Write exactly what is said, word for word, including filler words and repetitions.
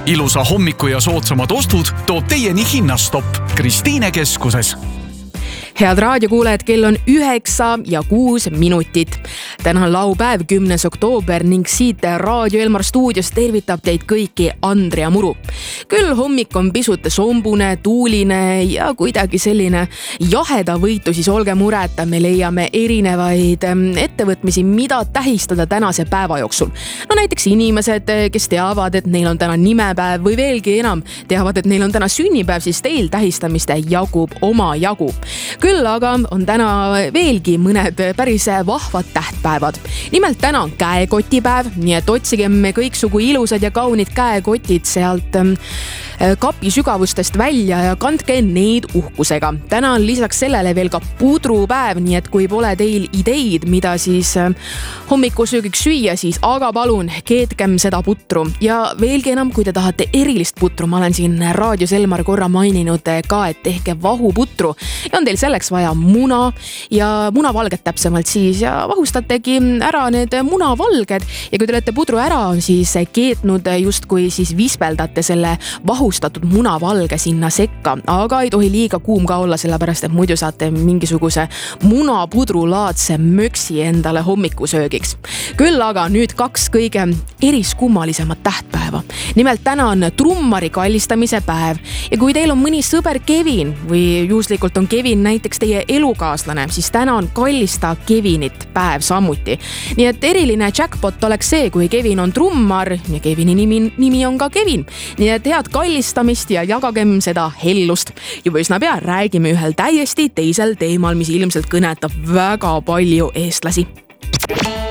ilusa hommiku ja soodsamad ostud toob teieni Hinnastopp Kristiine keskuses. Head raadiokuulajad, kell on üheksa ja kuus minutit. Täna on laupäev, kümnes oktoober ning siit Raadio Elmar stuudios tervitab teid kõiki Andrea Muru. Küll hommik on pisut sombune, tuuline ja kuidagi selline jaheda võitu, siis olge mureta, me leiame erinevaid ettevõtmisi, mida tähistada tänase päeva jooksul. No näiteks inimesed, kes teavad, et neil on täna nimepäev või veelgi enam teavad, et neil on täna sünnipäev, siis teil tähistamist jagub oma jagu. Küll aga on täna veelgi mõned päris vahvad tähtpäevad. Nimelt täna on käekotipäev, nii et otsigem me kõiksugu ilusad ja kaunid käekotid sealt kapi sügavustest välja ja kandke neid uhkusega. Täna on lisaks sellele veel ka pudrupäev, nii et kui pole teil ideid, mida siis hommikusöögiks süüa, siis aga palun keetkem seda putru. Ja veelgi enam, kui te tahate erilist putru, ma olen siin raadios Elmar korra maininud ka, et tehke vahuputru. Ja on teil selleks vaja muna ja munavalged täpsemalt siis ja vahustategi ära need munavalged ja kui te olete pudru ära on siis keetnud just kui siis vispeldate selle vahustatud munavalge sinna sekka, aga ei tohi liiga kuum ka olla, sellepärast et muidu saate mingisuguse munapudrulaadse möksi endale hommikusöögiks. Küll aga nüüd kaks kõige eriskummalisemat tähtpäeva. Nimelt täna on trummari kallistamise päev ja kui teil on mõni sõber Kevin või juhuslikult on Kevin näiteks teie elukaaslane, siis täna on kallista Kevinit päev samuti. Nii et eriline jackpot oleks see, kui Kevin on trummar ja Kevini nimi, nimi on ka Kevin. Nii et head kallistamist ja jagagem seda hellust. Juba üsna pea räägime ühel täiesti teisel teemal, mis ilmselt kõnetab väga palju eestlasi.